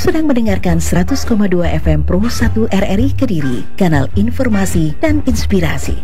sedang mendengarkan 100,2 FM Pro 1 RRI Kediri, kanal informasi dan inspirasi.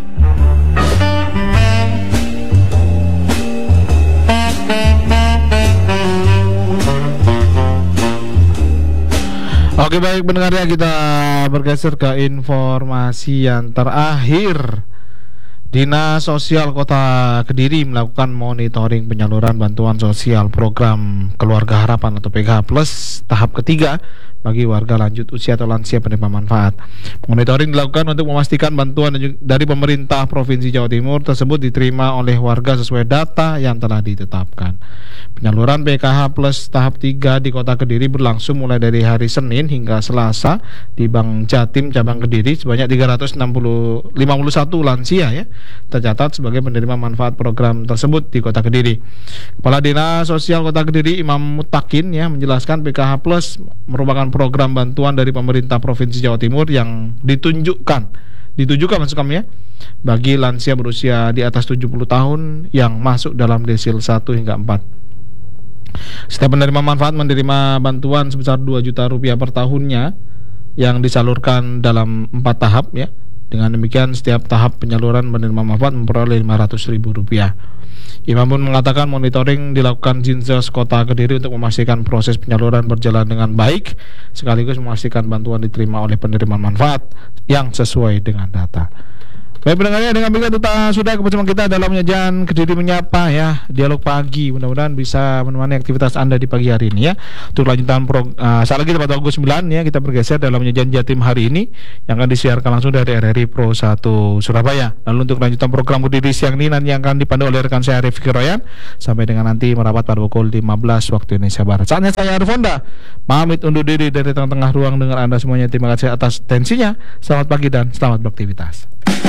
Oke, baik pendengar ya, kita bergeser ke informasi yang terakhir. Dinas Sosial Kota Kediri melakukan monitoring penyaluran bantuan sosial program Keluarga Harapan atau PKH Plus tahap ketiga bagi warga lanjut usia atau lansia penerima manfaat. Monitoring dilakukan untuk memastikan bantuan dari pemerintah Provinsi Jawa Timur tersebut diterima oleh warga sesuai data yang telah ditetapkan. Penyaluran PKH Plus tahap 3 di Kota Kediri berlangsung mulai dari hari Senin hingga Selasa di Bank Jatim Cabang Kediri. Sebanyak 351 lansia ya tercatat sebagai penerima manfaat program tersebut di Kota Kediri. Kepala Dinas Sosial Kota Kediri Imam Mutakin ya menjelaskan PKH Plus merupakan program bantuan dari pemerintah Provinsi Jawa Timur yang ditujukan maksud kami ya bagi lansia berusia di atas 70 tahun yang masuk dalam desil 1 hingga 4. Setiap penerima manfaat menerima bantuan sebesar 2 juta rupiah per tahunnya yang disalurkan dalam 4 tahap ya. Dengan demikian setiap tahap penyaluran penerima manfaat memperoleh Rp500.000. Imam pun mengatakan monitoring dilakukan Dinsos Kota Kediri untuk memastikan proses penyaluran berjalan dengan baik sekaligus memastikan bantuan diterima oleh penerima manfaat yang sesuai dengan data. Baik pendengarnya, dengan begitu sudah kebersamaan kita dalam Penyajian Kediri Menyapa ya, dialog pagi. Mudah-mudahan bisa menemani aktivitas Anda di pagi hari ini ya. Untuk lanjutan saat lagi tepat August 9 ya, kita bergeser dalam Penyajian Jatim hari ini yang akan disiarkan langsung dari RRI Pro 1 Surabaya. Lalu untuk lanjutan program Kediri siang ini nanti yang akan dipandu oleh rekan saya Arif Kiroyan sampai dengan nanti merapat pada pukul 15 waktu Indonesia Barat. Saatnya saya Arif Honda pamit undur diri dari tengah-tengah ruang dengan Anda semuanya. Terima kasih atas atensinya. Selamat pagi dan selamat beraktivitas.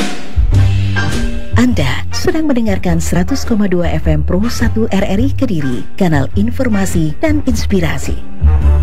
Anda sedang mendengarkan 100,2 FM Pro 1 RRI Kediri, kanal informasi dan inspirasi.